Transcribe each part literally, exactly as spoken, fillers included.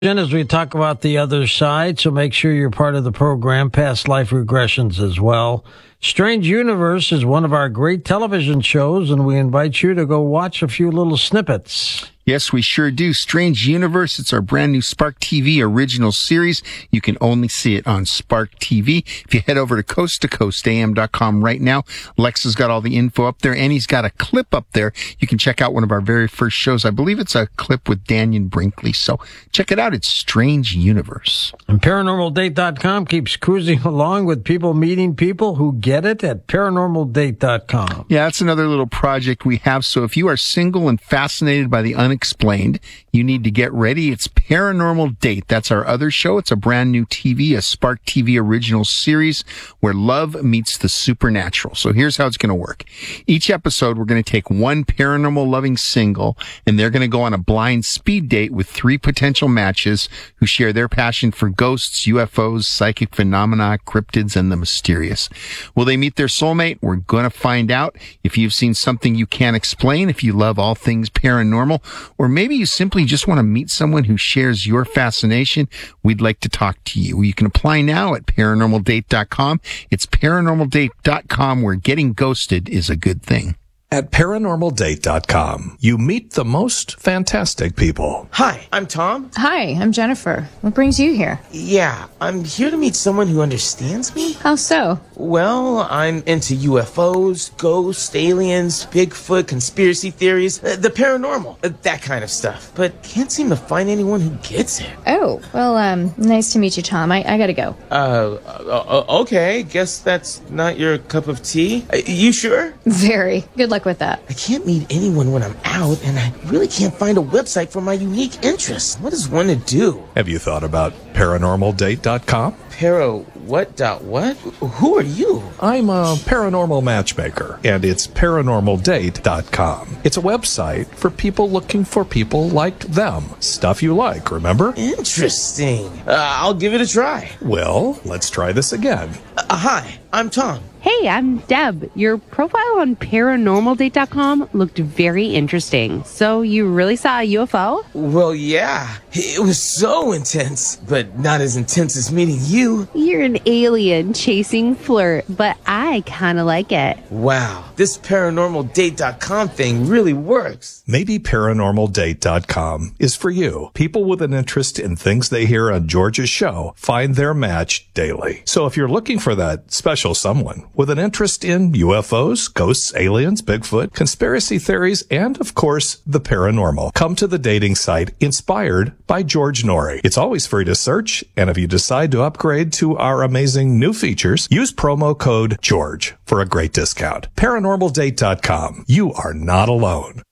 As we talk about the other side, so make sure you're part of the program, Past Life Regressions as well. Strange Universe is one of our great television shows, and we invite you to go watch a few little snippets. Yes, we sure do. Strange Universe, it's our brand new Spark T V original series. You can only see it on Spark T V. If you head over to coast to coast a m dot com right now, Lex has got all the info up there, and he's got a clip up there. You can check out one of our very first shows. I believe it's a clip with Daniel Brinkley. So check it out. It's Strange Universe. And paranormal date dot com keeps cruising along with people meeting people who get it at paranormal date dot com. Yeah, that's another little project we have. So if you are single and fascinated by the unexplained, you need to get ready. It's Paranormal Date. That's our other show. It's a brand new T V, a Spark T V original series where love meets the supernatural. So here's how it's going to work. Each episode, we're going to take one paranormal loving single, and they're going to go on a blind speed date with three potential matches who share their passion for ghosts, U F Os, psychic phenomena, cryptids, and the mysterious. Will they meet their soulmate? We're going to find out. If you've seen something you can't explain, if you love all things paranormal, or maybe you simply just want to meet someone who shares your fascination, we'd like to talk to you. You can apply now at paranormal date dot com. It's paranormal date dot com, where getting ghosted is a good thing. At paranormal date dot com, you meet the most fantastic people. Hi, I'm Tom. Hi, I'm Jennifer. What brings you here? Yeah, I'm here to meet someone who understands me. How so? Well, I'm into U F Os, ghosts, aliens, Bigfoot, conspiracy theories, uh, the paranormal, uh, that kind of stuff. But can't seem to find anyone who gets it. Oh, well, um, nice to meet you, Tom. I, I gotta go. Uh, uh, okay, guess that's not your cup of tea. Uh, you sure? Very. Good luck with that. I can't meet anyone when I'm out, and I really can't find a website for my unique interests. What is one to do? Have you thought about paranormal date dot com? Para what dot what? Who are you? I'm a paranormal matchmaker, and it's paranormal date dot com. It's a website for people looking for people like them. Stuff you like, remember? Interesting. Uh, I'll give it a try. Well, let's try this again. Uh, hi, I'm Tom. Hey, I'm Deb. Your profile on paranormal date dot com looked very interesting. So you really saw a U F O? Well, yeah. It was so intense, but not as intense as meeting you. You're an alien chasing flirt, but I kind of like it. Wow, this paranormal date dot com thing really works. Maybe paranormal date dot com is for you. People with an interest in things they hear on George's show find their match daily. So if you're looking for that special someone with an interest in U F Os, ghosts, aliens, Bigfoot, conspiracy theories, and, of course, the paranormal, come to the dating site Inspired by George Norrie. It's always free to search, and if you decide to upgrade to our amazing new features, use promo code GEORGE for a great discount. paranormal date dot com. You are not alone.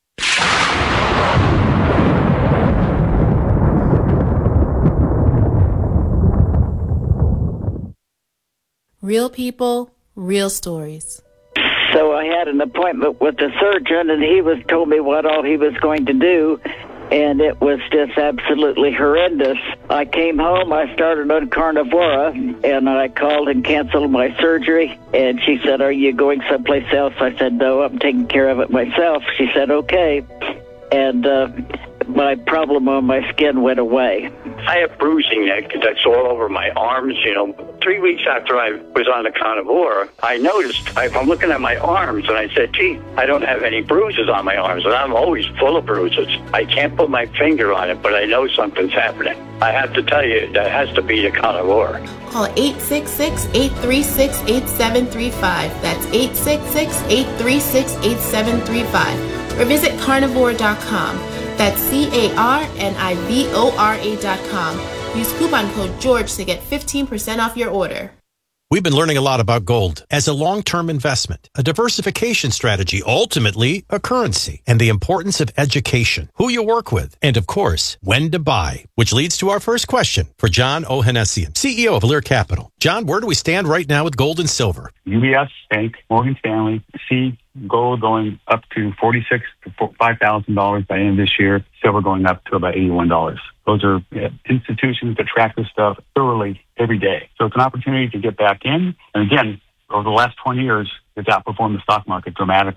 Real people, real stories. So I had an appointment with the surgeon, and he was told me what all he was going to do, and it was just absolutely horrendous. I came home, I started on Carnivora, and I called and canceled my surgery, and she said, "Are you going someplace else?" I said, "No, I'm taking care of it myself." She said, "Okay," and uh, my problem on my skin went away. I have bruising neck that's all over my arms, you know. Three weeks after I was on the Carnivora, I noticed, I, I'm looking at my arms, and I said, gee, I don't have any bruises on my arms, and I'm always full of bruises. I can't put my finger on it, but I know something's happening. I have to tell you, that has to be the Carnivora. Call eight six six, eight three six, eight seven three five. That's eight six six, eight three six, eight seven three five. Or visit carnivore dot com. That's C A R N I V O R A dot com. Use coupon code GEORGE to get fifteen percent off your order. We've been learning a lot about gold as a long-term investment, a diversification strategy, ultimately a currency, and the importance of education, who you work with, and of course, when to buy, which leads to our first question for John Ohanessian, C E O of Lear Capital. John, where do we stand right now with gold and silver? U B S Bank, Morgan Stanley, see gold going up to forty-six to five thousand dollars by the end of this year, silver going up to about eighty-one dollars. Those are institutions that track this stuff thoroughly every day. So it's an opportunity to get back in. And again, over the last twenty years, it's outperformed the stock market dramatically.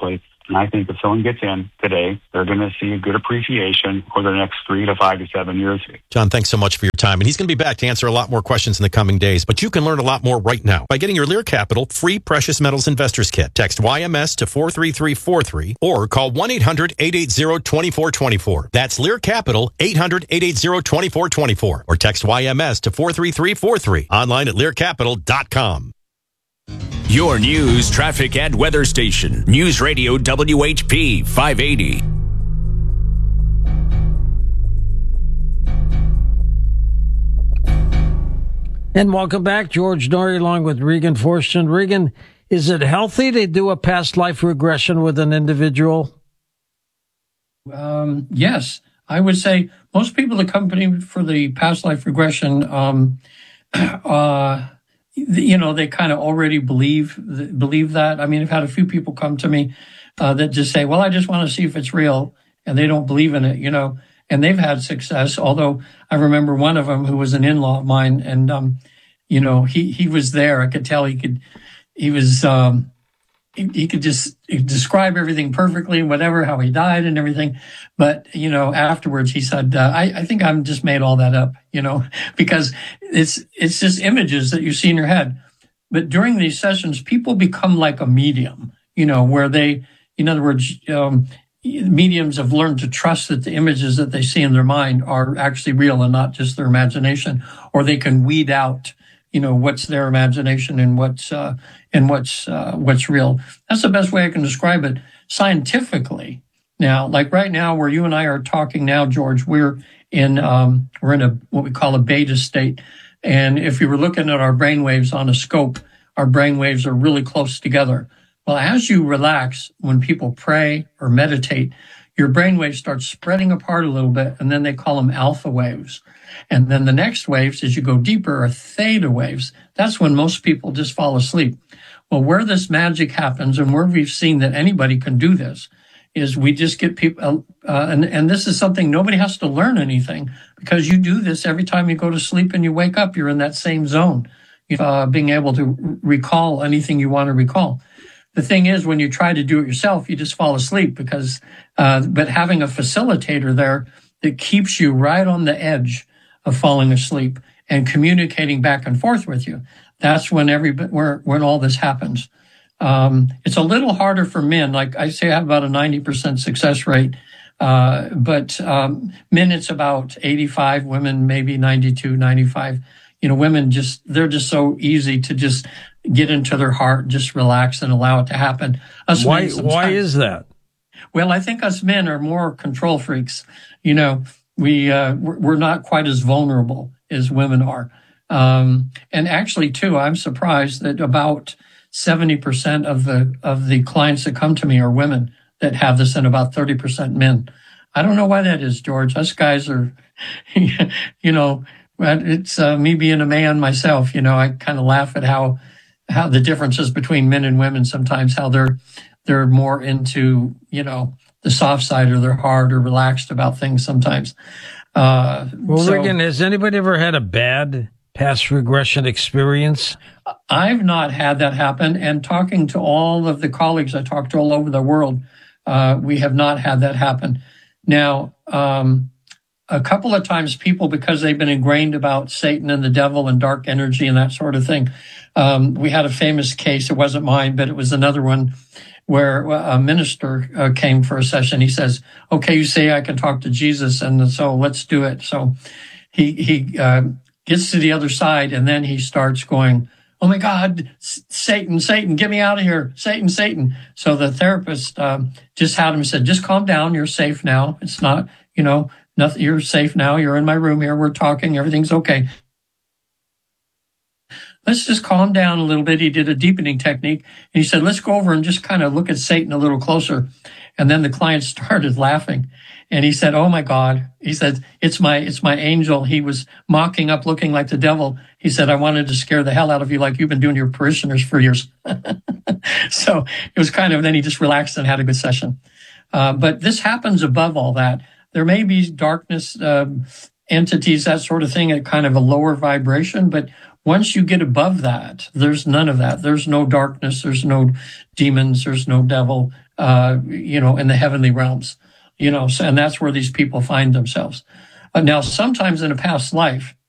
And I think if someone gets in today, they're going to see a good appreciation for the next three to five to seven years. John, thanks so much for your time. And he's going to be back to answer a lot more questions in the coming days. But you can learn a lot more right now by getting your Lear Capital free Precious Metals Investors Kit. Text Y M S to four three three four three or call one eight hundred eight eight zero two four two four. That's Lear Capital, eight hundred eight eight zero two four two four. Or text Y M S to four three three four three. Online at lear capital dot com. Your news, traffic, and weather station. News Radio W H P five eighty. And welcome back. George Noory along with Regan Forston. Regan, is it healthy to do a past life regression with an individual? Um, yes. I would say most people that come to me for the past life regression, um, uh, you know, they kind of already believe believe that. I mean, I've had a few people come to me uh, that just say, well, I just want to see if it's real, and they don't believe in it, you know, and they've had success. Although I remember one of them who was an in-law of mine, and, um, you know, he, he was there. I could tell he could, he was, um, he, he could just describe everything perfectly, whatever, how he died and everything. But, you know, afterwards he said, uh, I, I think I'm just made all that up, you know, because it's, it's just images that you see in your head. But during these sessions, people become like a medium, you know, where they, in other words, um, mediums have learned to trust that the images that they see in their mind are actually real and not just their imagination, or they can weed out, you know, what's their imagination and what's, uh, and what's, uh, what's real. That's the best way I can describe it scientifically. Now, like right now where you and I are talking now, George, we're in, um, we're in a, what we call a beta state. And if you were looking at our brain waves on a scope, our brain waves are really close together. Well, as you relax, when people pray or meditate, your brain waves start spreading apart a little bit, and then they call them alpha waves. And then the next waves, as you go deeper, are theta waves. That's when most people just fall asleep. Well, where this magic happens and where we've seen that anybody can do this is we just get people, uh, and, and this is something nobody has to learn anything, because you do this every time you go to sleep and you wake up, you're in that same zone, uh, being able to recall anything you want to recall. The thing is, when you try to do it yourself, you just fall asleep because, uh, but having a facilitator there that keeps you right on the edge of falling asleep and communicating back and forth with you, that's when every, where, when all this happens. Um, it's a little harder for men. Like I say, I have about a ninety percent success rate. Uh, but, um, men, it's about eighty-five, women, maybe ninety-two, ninety-five. You know, women just, they're just so easy to just get into their heart, just relax and allow it to happen. Us why, men, why is that? Well, I think us men are more control freaks. You know, we, uh, we're not quite as vulnerable as women are. Um, and actually too, I'm surprised that about seventy percent of the, of the clients that come to me are women that have this, and about thirty percent men. I don't know why that is, George. Us guys are, you know, it's uh, me being a man myself, you know, I kind of laugh at how, how the differences between men and women sometimes, how they're, they're more into, you know, the soft side, or they're hard or relaxed about things sometimes. Uh, well, so, Regan, has anybody ever had a bad past regression experience? I've not had that happen. And talking to all of the colleagues I talk to all over the world, uh, we have not had that happen. Now, um, a couple of times people, because they've been ingrained about Satan and the devil and dark energy and that sort of thing. Um, we had a famous case. It wasn't mine, but it was another one where a minister uh, came for a session. He says, okay, you say I can talk to Jesus, and so let's do it. So he, he, uh, gets to the other side, and then he starts going, oh my God, Satan, Satan, get me out of here. Satan, Satan. So the therapist, um, just had him said, just calm down. You're safe now. It's not, you know, nothing. You're safe now. You're in my room here. We're talking. Everything's okay. Let's just calm down a little bit. He did a deepening technique, and he said, let's go over and just kind of look at Satan a little closer. And then the client started laughing, and he said, oh my God. He said, it's my, it's my angel. He was mocking up, looking like the devil. He said, I wanted to scare the hell out of you like you've been doing your parishioners for years. So it was kind of, then he just relaxed and had a good session. Uh, but this happens above all that. There may be darkness, um, entities, that sort of thing, at kind of a lower vibration. But once you get above that, there's none of that. There's no darkness. There's no demons. There's no devil. uh, you know, in the heavenly realms, you know, so, and that's where these people find themselves. Uh, now, sometimes in a past life,